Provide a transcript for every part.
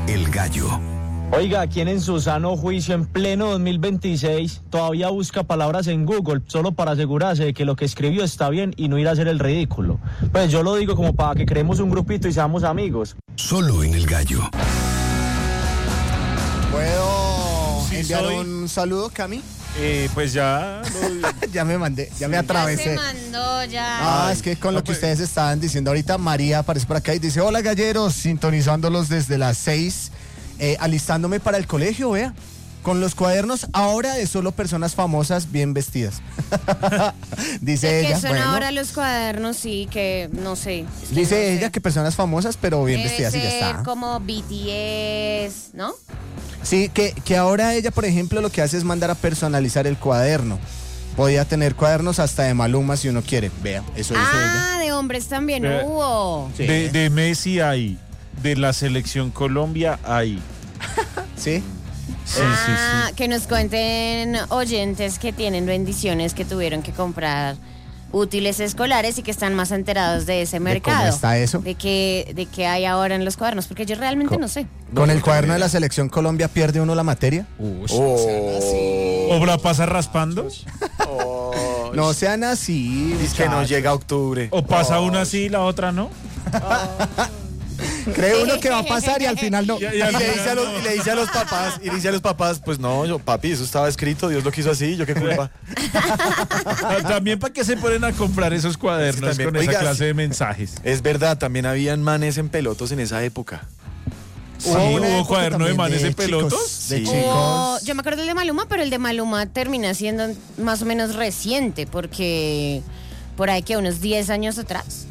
El Gallo. Oiga, ¿quién en su sano juicio en pleno 2026 todavía busca palabras en Google solo para asegurarse de que lo que escribió está bien y no ir a hacer el ridículo? Pues yo lo digo como para que creemos un grupito y seamos amigos. Solo en El Gallo. ¿Puedo enviar un saludo, Cami? Pues ya. Ya me mandé, ya me atravesé. Ya se mandó, ya. Es que con lo que ustedes estaban diciendo ahorita, María aparece por acá y dice: hola galleros, sintonizándolos desde las 6, alistándome para el colegio, vea. Con los cuadernos ahora de solo personas famosas bien vestidas. Dice ella. Que son ahora los cuadernos, sí, que no sé. Dice ella que personas famosas, pero bien vestidas y ya Debe está. ser como BTS, ¿no? Sí, que ahora ella, por ejemplo, lo que hace es mandar a personalizar el cuaderno. Podía tener cuadernos hasta de Maluma si uno quiere. Vea, eso dice ella. De hombres también hubo. Sí. De Messi hay. De la selección Colombia hay. ¿Sí? Sí. Que nos cuenten oyentes que tienen bendiciones que tuvieron que comprar útiles escolares y que están más enterados de ese mercado. ¿Cómo está eso? De qué hay ahora en los cuadernos, porque yo realmente no sé. ¿Con el cuaderno de la selección Colombia pierde uno la materia? ¿O la pasa raspando? No sean así. Es que no llega octubre. ¿O pasa una sí y la otra no? Cree uno que va a pasar y al final no. Y le dice a los papás, pues no, papi, eso estaba escrito, Dios lo quiso así, yo qué culpa. También para qué se ponen a comprar esos cuadernos También, con esa oiga, clase de mensajes. Es verdad, también habían manes en pelotos en esa época. Sí, ¿Hubo cuaderno de manes en pelotos? De Sí. chicos. Yo me acuerdo del de Maluma, pero el de Maluma termina siendo más o menos reciente, porque por ahí que unos 10 años atrás.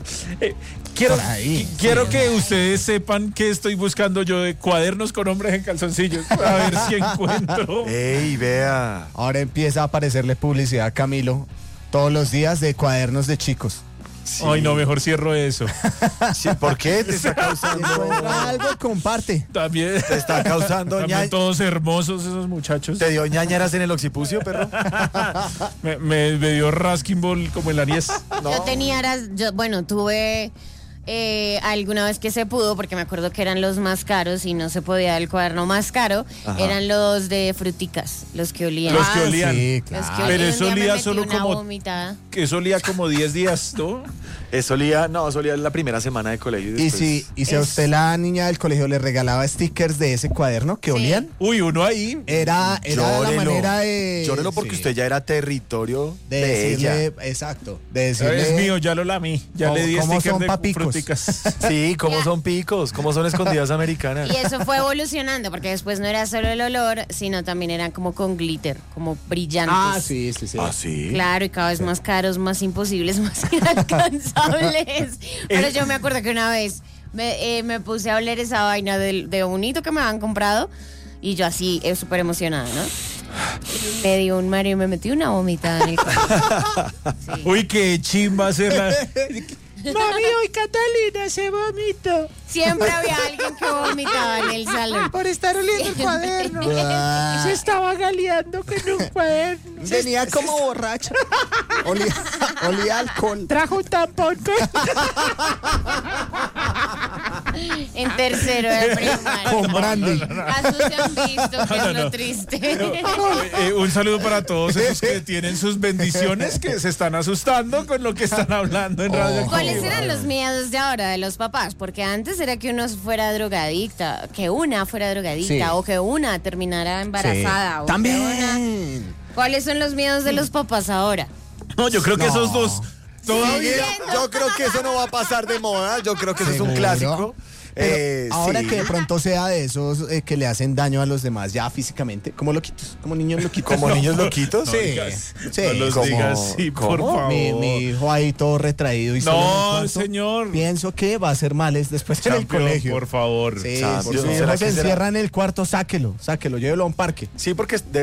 Quiero que ustedes sepan que estoy buscando yo de cuadernos con hombres en calzoncillos. A ver si encuentro. ¡Ey, vea! Ahora empieza a aparecerle publicidad a Camilo todos los días de cuadernos de chicos. Sí. Ay, no, mejor cierro eso. Sí, ¿por qué? Te está Si causando... encuentra algo, comparte. También, Te está causando también todos hermosos esos muchachos. ¿Te dio ñañaras en el occipucio, perro? Me dio Raskin Ball como el Aries. No. Yo tenía, tuve alguna vez que se pudo, porque me acuerdo que eran los más caros y no se podía el cuaderno más caro, Ajá. eran los de fruticas, los que olían. Los que olían. Sí, Los claro. que Pero olían, eso un día me olía metí solo una como- vomitada. Que eso olía como 10 días, ¿no? Eso olía en la primera semana de colegio. Y después- si a usted la niña del colegio le regalaba stickers de ese cuaderno que Sí. olían, Uy, uno ahí. era la Llórelo. manera de... Llórelo porque sí, usted ya era territorio de de decirle, ella. exacto, de decirle... Es mío, ya lo lamí. Ya le di ¿Cómo sticker son de papicos? fruticas. Sí, cómo son picos, cómo son escondidas americanas. Y eso fue evolucionando, porque después no era solo el olor, sino también eran como con glitter, como brillantes. Ah, sí. ¿Ah, sí? Claro, y cada vez más caros, más imposibles, más inalcanzables. Pero yo me acuerdo que una vez me puse a oler esa vaina de bonito que me habían comprado y yo así, súper emocionada, ¿no? Me dio un mareo y me metí una vomitada en el cuerpo. Sí. Uy, qué chimba ser la... Mami, hoy Catalina se vomitó. Siempre había alguien que vomitaba en el salón. Por estar oliendo el cuaderno. Se estaba galeando con un cuaderno. Venía como borracha. Olía alcohol. Trajo un tampón En tercero de primaria. Con brandy. Así se han visto, que es lo triste. Un saludo para todos esos que tienen sus bendiciones, que se están asustando con lo que están hablando en radio. ¿Cuáles eran los miedos de ahora de los papás? Porque antes era que uno fuera drogadicta, que una fuera drogadicta, Sí. o que una terminara embarazada. O que También. una- ¿Cuáles son los miedos de los papás ahora? No, yo creo que esos dos todavía... Yo creo que eso no va a pasar de moda, yo creo que eso es un ¿Seguro? clásico. Pero ahora Sí. que de pronto sea de esos que le hacen daño a los demás ya físicamente, como loquitos, como niños loquitos. Como niños loquitos. No Sí, digas, sí. no los ¿Cómo? digas, sí, por ¿Cómo? favor. Mi hijo ahí todo retraído y solo en el No, cuarto. señor. Pienso que va a ser males después en el Champion, colegio. por favor. Sí, Champion, si su ¿será hijo que se será? encierra en el cuarto, sáquelo, llévelo a un parque. Sí, porque